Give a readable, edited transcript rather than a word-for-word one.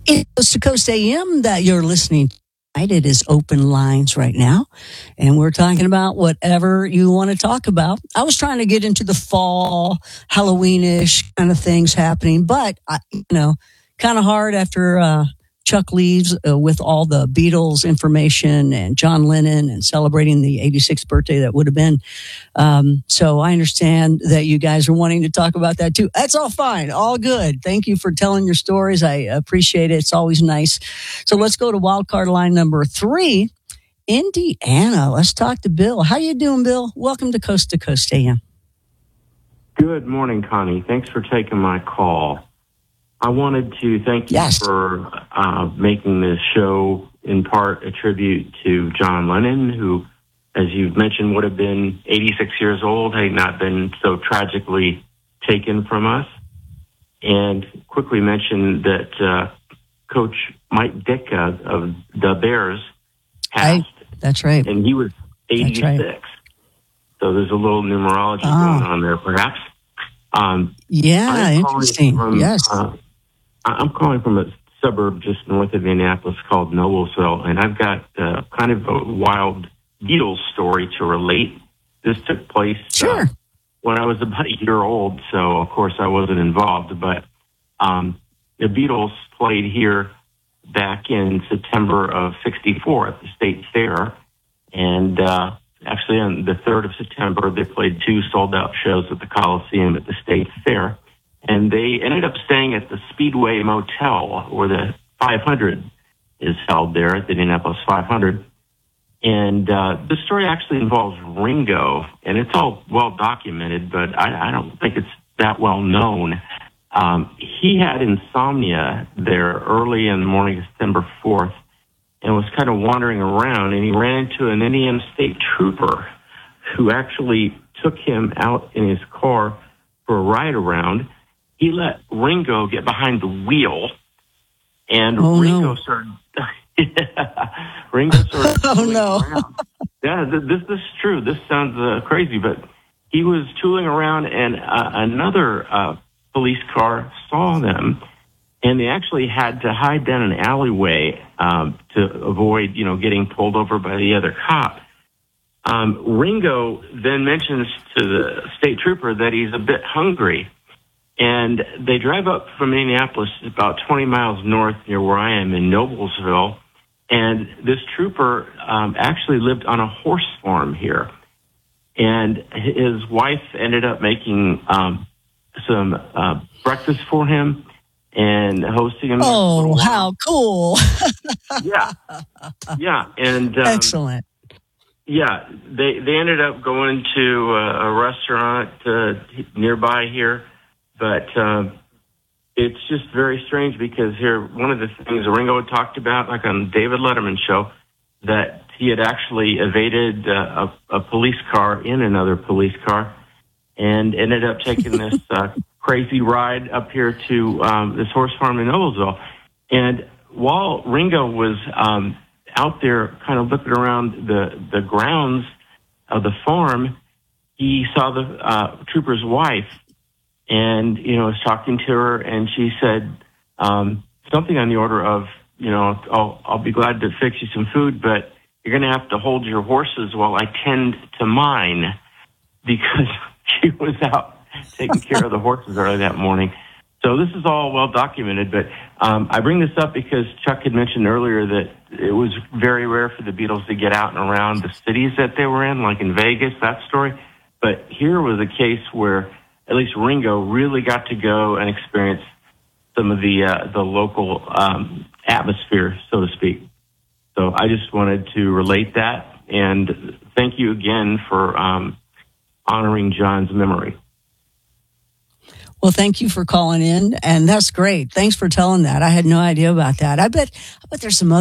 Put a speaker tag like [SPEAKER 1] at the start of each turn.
[SPEAKER 1] It's Coast to Coast AM that you're listening to. It is open lines right now, and we're talking about whatever you want to talk about. I was trying to get into the fall, Halloweenish kind of things happening, but kind of hard after Chuck leaves with all the Beatles information and John Lennon and celebrating the 86th birthday that would have been. So I understand that you guys are wanting to talk about that too. That's all fine. All good. Thank you for telling your stories. I appreciate it. It's always nice. So let's go to wildcard line number 3, Indiana. Let's talk to Bill. How you doing, Bill? Welcome to Coast AM.
[SPEAKER 2] Good morning, Connie. Thanks for taking my call. I wanted to thank you for making this show in part a tribute to John Lennon, who, as you've mentioned, would have been 86 years old had he not been so tragically taken from us. And quickly mention that Coach Mike Ditka of the Bears passed.
[SPEAKER 1] That's right.
[SPEAKER 2] And he was 86. Right. So there's a little numerology going on there, perhaps.
[SPEAKER 1] Interesting. Yes.
[SPEAKER 2] I'm calling from a suburb just north of Indianapolis called Noblesville, and I've got kind of a wild Beatles story to relate. This took place when I was about a year old, so of course I wasn't involved, but the Beatles played here back in September of '64 at the State Fair, and actually on the 3rd of September they played 2 sold-out shows at the Coliseum at the State Fair. And they ended up staying at the Speedway Motel, where the 500 is held there at the Indianapolis 500. And the story actually involves Ringo, and it's all well documented, but I don't think it's that well known. He had insomnia there early in the morning of September 4th and was kind of wandering around, and he ran into an Indiana State Trooper who actually took him out in his car for a ride around. He let Ringo get behind the wheel, and Ringo started. Ringo started. Around. Yeah, this is true. This sounds crazy, but he was tooling around, and another police car saw them, and they actually had to hide down an alleyway to avoid, getting pulled over by the other cop. Ringo then mentions to the state trooper that he's a bit hungry. And they drive up from Indianapolis about 20 miles north near where I am in Noblesville. And this trooper actually lived on a horse farm here. And his wife ended up making some breakfast for him and hosting him.
[SPEAKER 1] Oh, how cool.
[SPEAKER 2] Yeah. And
[SPEAKER 1] excellent.
[SPEAKER 2] Yeah, they ended up going to a restaurant nearby here. But it's just very strange because here, one of the things Ringo had talked about, like on David Letterman's show, that he had actually evaded a police car in another police car and ended up taking this crazy ride up here to this horse farm in Noblesville. And while Ringo was out there kind of looking around the grounds of the farm, he saw the trooper's wife. And, was talking to her, and she said something on the order of, I'll be glad to fix you some food, but you're going to have to hold your horses while I tend to mine, because she was out taking care of the horses early that morning. So this is all well documented, but I bring this up because Chuck had mentioned earlier that it was very rare for the Beatles to get out and around the cities that they were in, like in Vegas, that story. But here was a case where at least Ringo really got to go and experience some of the local atmosphere, so to speak. So I just wanted to relate that, and thank you again for honoring John's memory.
[SPEAKER 1] Well, thank you for calling in, and that's great. Thanks for telling that. I had no idea about that. I bet there's some other